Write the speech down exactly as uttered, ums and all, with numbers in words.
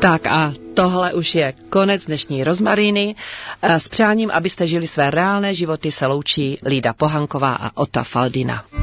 Tak a tohle už je konec dnešní Rozmaríny. S přáním, abyste žili své reálné životy, se loučí Lída Pohanková a Ota Faldina.